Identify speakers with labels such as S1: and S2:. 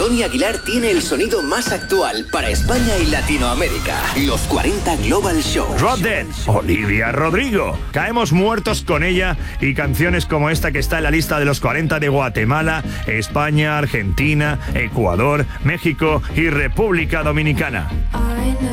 S1: Tony Aguilar tiene el sonido más actual para España y Latinoamérica. Los 40 Global Show.
S2: Drop Dead, Olivia Rodrigo. Caemos muertos con ella y canciones como esta que está en la lista de los 40 de Guatemala, España, Argentina, Ecuador, México y República Dominicana.